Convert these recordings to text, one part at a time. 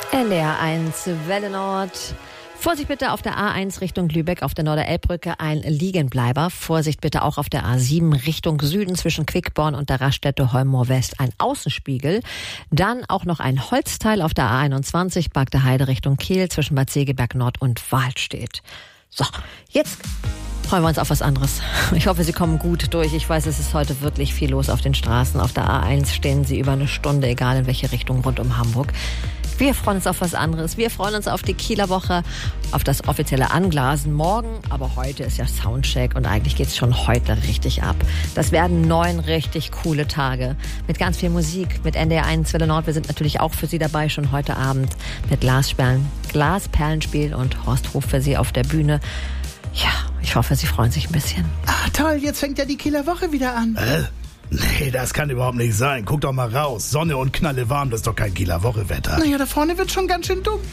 LR 1 Welle Nord. Vorsicht bitte auf der A1 Richtung Lübeck auf der Norderelbbrücke ein Liegenbleiber. Vorsicht bitte auch auf der A7 Richtung Süden zwischen Quickborn und der Raststätte Holmmoor West ein Außenspiegel. Dann auch noch ein Holzteil auf der A21 Bagde Heide Richtung Kehl zwischen Bad Segeberg Nord und Wahlstedt. So, jetzt freuen wir uns auf was anderes. Ich hoffe, Sie kommen gut durch. Ich weiß, es ist heute wirklich viel los auf den Straßen. Auf der A1 stehen Sie über eine Stunde, egal in welche Richtung, rund um Hamburg. Wir freuen uns auf was anderes. Wir freuen uns auf die Kieler Woche, auf das offizielle Anglasen morgen. Aber heute ist ja Soundcheck und eigentlich geht's schon heute richtig ab. Das werden 9 richtig coole Tage. Mit ganz viel Musik, mit NDR 1 Welle Nord. Wir sind natürlich auch für Sie dabei, schon heute Abend mit Glasperlenspiel und Horst Hof für Sie auf der Bühne. Ja, ich hoffe, Sie freuen sich ein bisschen. Ah, toll, jetzt fängt ja die Kieler Woche wieder an. Nee, das kann überhaupt nicht sein. Guck doch mal raus. Sonne und Knalle warm, das ist doch kein Kieler Woche-Wetter. Naja, da vorne wird schon ganz schön dunkel.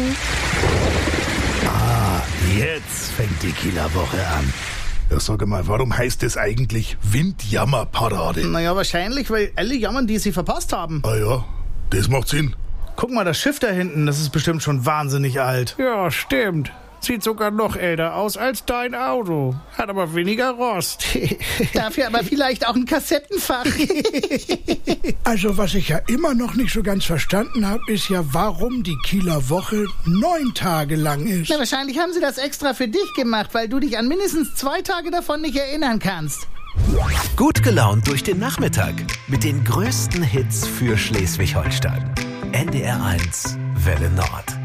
Jetzt fängt die Kieler Woche an. Ja, sag mal, warum heißt es eigentlich Windjammerparade? Naja, wahrscheinlich, weil alle jammern, die sie verpasst haben. Ah ja, das macht Sinn. Guck mal, das Schiff da hinten, das ist bestimmt schon wahnsinnig alt. Ja, stimmt. Sieht sogar noch älter aus als dein Auto. Hat aber weniger Rost. Dafür aber vielleicht auch ein Kassettenfach. Also was ich ja immer noch nicht so ganz verstanden habe, ist ja, warum die Kieler Woche 9 Tage lang ist. Na, wahrscheinlich haben sie das extra für dich gemacht, weil du dich an mindestens 2 Tage davon nicht erinnern kannst. Gut gelaunt durch den Nachmittag mit den größten Hits für Schleswig-Holstein. NDR 1 Welle Nord.